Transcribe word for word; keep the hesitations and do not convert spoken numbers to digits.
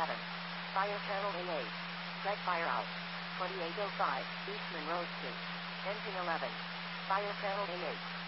eleven. Fire channel A eight. Set fire out. twenty-eight oh five, East Monroe Street. Engine eleven. Fire channel A eight.